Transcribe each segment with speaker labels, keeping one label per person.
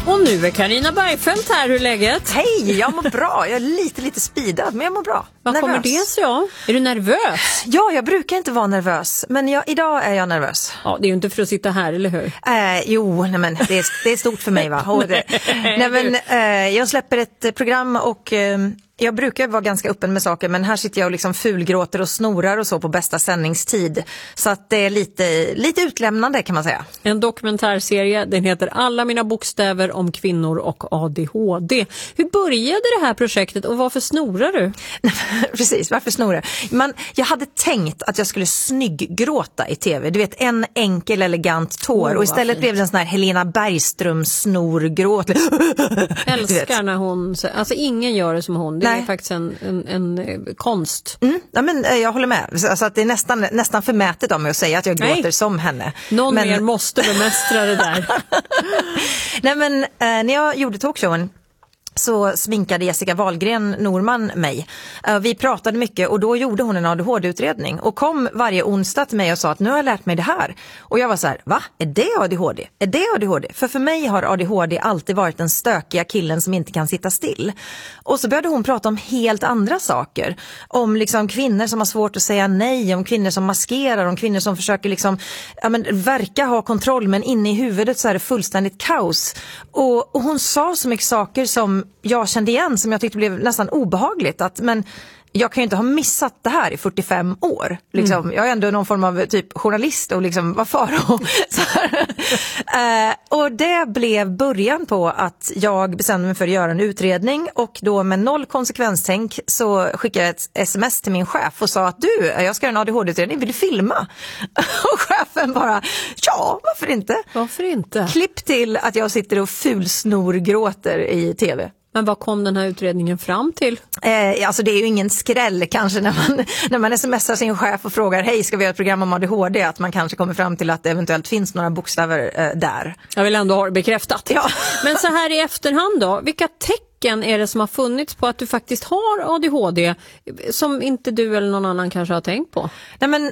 Speaker 1: Och nu är Carina Bergfeldt här, hur är läget?
Speaker 2: Hej, jag mår bra. Jag är lite speedad, men jag mår bra.
Speaker 1: Vad
Speaker 2: nervös.
Speaker 1: kommer det sig av? Är du nervös?
Speaker 2: Ja, jag brukar inte vara nervös, men idag är jag nervös.
Speaker 1: Ja, det är ju inte för att sitta här, eller hur?
Speaker 2: Men det är stort för mig, va? Jag släpper ett program och jag brukar vara ganska öppen med saker, men här sitter jag och liksom fulgråter och snorar och så på bästa sändningstid. Så att det är lite utlämnande, kan man säga.
Speaker 1: En dokumentärserie, den heter Alla mina bokstäver om kvinnor och ADHD. Hur började det här projektet och varför snorar du?
Speaker 2: Precis, varför snorar jag hade tänkt att jag skulle snygggråta i tv. Du vet, en enkel, elegant tår. Och istället blev det en sån här Helena Bergström snorgråt.
Speaker 1: Älskar när hon... Alltså ingen gör det som hon. Det är faktiskt en konst.
Speaker 2: Ja, men jag håller med. Alltså att det är nästan förmätet av mig att säga att jag gråter som henne.
Speaker 1: Någon mer måste bemästra det där.
Speaker 2: Nej, men när jag gjorde talkshowen så sminkade Jessica Wahlgren Norman mig. Vi pratade mycket och då gjorde hon en ADHD-utredning och kom varje onsdag till mig och sa att nu har jag lärt mig det här. Och jag var så här, va? Är det ADHD? Är det ADHD? För mig har ADHD alltid varit den stökiga killen som inte kan sitta still. Och så började hon prata om helt andra saker. Om liksom kvinnor som har svårt att säga nej, om kvinnor som maskerar, om kvinnor som försöker liksom, verka ha kontroll, men inne i huvudet så är det fullständigt kaos. Och hon sa så mycket saker som jag kände igen, som jag tyckte blev nästan obehagligt. Men jag kan ju inte ha missat det här i 45 år. Liksom. Jag är ändå någon form av typ journalist och liksom, vad faro. Och det blev början på att jag bestämde mig för att göra en utredning. Och då med 0 konsekvenstänk så skickade jag ett sms till min chef och sa att jag ska göra en ADHD-utredning, vill du filma? Och chefen bara, ja, varför inte?
Speaker 1: Varför inte?
Speaker 2: Klipp till att jag sitter och fulsnorgråter i tv.
Speaker 1: Men vad kom den här utredningen fram till?
Speaker 2: Alltså det är ju ingen skräll kanske när man smsar sin chef och frågar, hej, ska vi göra ett program om ADHD? Att man kanske kommer fram till att det eventuellt finns några bokstäver där.
Speaker 1: Jag vill ändå ha det bekräftat.
Speaker 2: Ja.
Speaker 1: Men så här i efterhand då, vilka tecken är det som har funnits på att du faktiskt har ADHD som inte du eller någon annan kanske har tänkt på?
Speaker 2: Nej, men...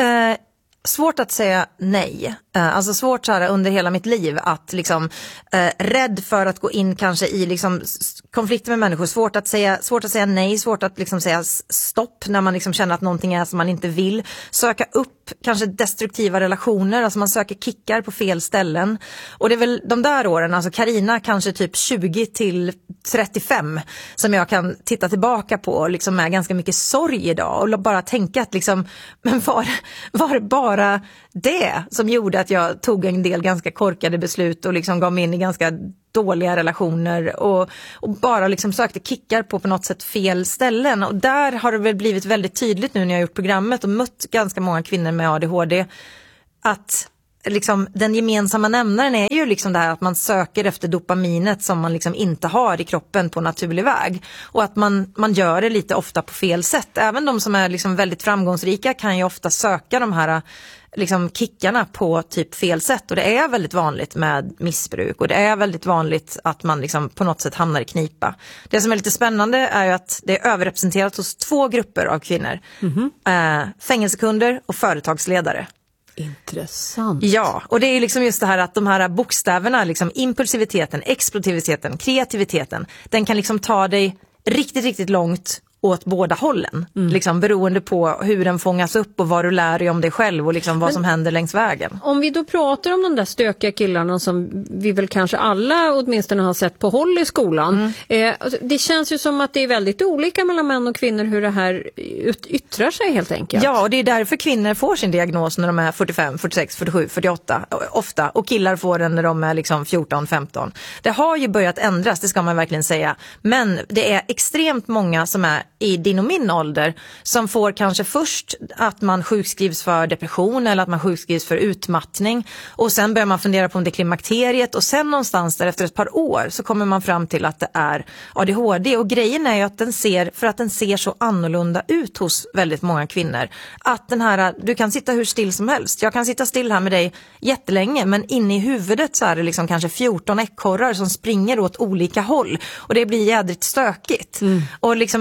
Speaker 2: Svårt att säga nej. Alltså svårt så här under hela mitt liv att liksom rädd för att gå in kanske i liksom konflikter med människor. Svårt att säga nej, svårt att liksom säga stopp när man liksom känner att någonting är som man inte vill. Söka upp kanske destruktiva relationer, alltså man söker kickar på fel ställen. Och det är väl de där åren, alltså Carina kanske typ 20 till 35 som jag kan titta tillbaka på liksom med ganska mycket sorg idag och bara tänka att liksom, men var det bara det som gjorde att jag tog en del ganska korkade beslut och liksom gav mig in i ganska dåliga relationer och bara liksom sökte kickar på något sätt fel ställen. Och där har det väl blivit väldigt tydligt nu när jag har gjort programmet och mött ganska många kvinnor med ADHD att liksom den gemensamma nämnaren är ju liksom det här att man söker efter dopaminet som man liksom inte har i kroppen på naturlig väg. Och att man gör det lite ofta på fel sätt. Även de som är liksom väldigt framgångsrika kan ju ofta söka de här liksom kickarna på typ fel sätt. Och det är väldigt vanligt med missbruk och det är väldigt vanligt att man liksom på något sätt hamnar i knipa. Det som är lite spännande är ju att det är överrepresenterat hos 2 grupper av kvinnor. Fängelsekunder och företagsledare.
Speaker 1: Intressant.
Speaker 2: Ja, och det är liksom just det här att de här bokstäverna, liksom impulsiviteten, explosiviteten, kreativiteten, den kan liksom ta dig riktigt, riktigt långt åt båda hållen. Liksom beroende på hur den fångas upp och vad du lär dig om dig själv och liksom vad som händer längs vägen.
Speaker 1: Om vi då pratar om de där stökiga killarna som vi väl kanske alla åtminstone har sett på håll i skolan. Det känns ju som att det är väldigt olika mellan män och kvinnor hur det här yttrar sig helt enkelt.
Speaker 2: Ja, och det är därför kvinnor får sin diagnos när de är 45, 46, 47, 48 ofta. Och killar får den när de är liksom 14, 15. Det har ju börjat ändras, det ska man verkligen säga. Men det är extremt många som är i din och min ålder som får kanske först att man sjukskrivs för depression eller att man sjukskrivs för utmattning och sen börjar man fundera på om det är klimakteriet och sen någonstans där efter ett par år så kommer man fram till att det är ADHD och grejen är ju att den ser så annorlunda ut hos väldigt många kvinnor att den här, du kan sitta hur still som helst, jag kan sitta still här med dig jättelänge men inne i huvudet så är det liksom kanske 14 ekorrar som springer åt olika håll och det blir jädrigt stökigt och liksom en kvinna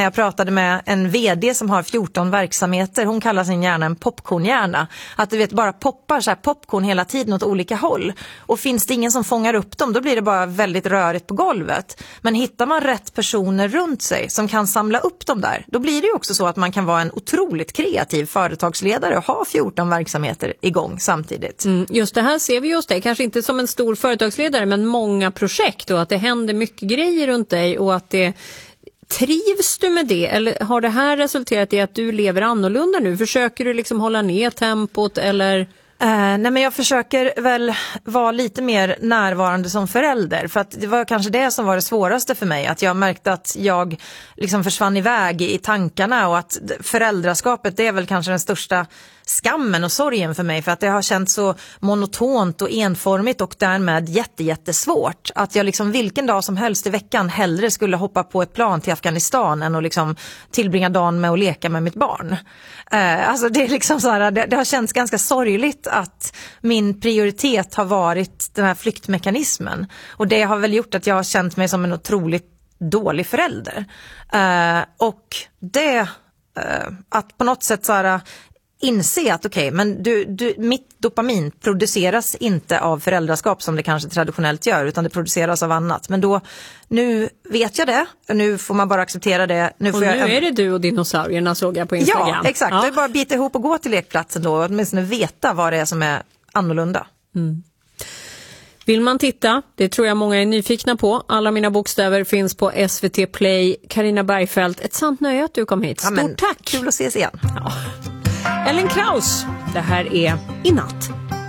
Speaker 2: när jag pratade med en vd som har 14 verksamheter. Hon kallar sin hjärna en popcornhjärna. Att du vet, bara poppar så här popcorn hela tiden åt olika håll. Och finns det ingen som fångar upp dem, då blir det bara väldigt rörigt på golvet. Men hittar man rätt personer runt sig som kan samla upp dem där, då blir det ju också så att man kan vara en otroligt kreativ företagsledare och ha 14 verksamheter igång samtidigt.
Speaker 1: Just det här ser vi just det, kanske inte som en stor företagsledare, men många projekt, och att det händer mycket grejer runt dig, och att det trivs du med det, eller har det här resulterat i att du lever annorlunda nu? Försöker du liksom hålla ner tempot, eller?
Speaker 2: Nej, men jag försöker väl vara lite mer närvarande som förälder, för att det var kanske det som var det svåraste för mig, att jag märkte att jag liksom försvann iväg i tankarna, och att föräldraskapet, det är väl kanske den största skammen och sorgen för mig, för att det har känts så monotont och enformigt och därmed jättesvårt, att jag liksom vilken dag som helst i veckan hellre skulle hoppa på ett plan till Afghanistan än att liksom tillbringa dagen med att leka med mitt barn. Alltså det är liksom så här, det har känts ganska sorgligt att min prioritet har varit den här flyktmekanismen, och det har väl gjort att jag har känt mig som en otroligt dålig förälder. Och det att på något sätt så här inse att okej, men mitt dopamin produceras inte av föräldraskap som det kanske traditionellt gör, utan det produceras av annat. Men då, nu vet jag det, och nu får man bara acceptera det. Nu
Speaker 1: är det du och dinosaurierna, såg jag på Instagram.
Speaker 2: Ja, exakt. Det är bara att bita ihop och gå till lekplatsen då, och åtminstone veta vad det är som är annorlunda.
Speaker 1: Vill man titta, det tror jag många är nyfikna på. Alla mina bokstäver finns på SVT Play. Carina Bergfeldt, ett sant nöje att du kom hit. Stort tack!
Speaker 2: Kul att ses igen.
Speaker 1: Ja. Ellen Kraus, det här är I natt.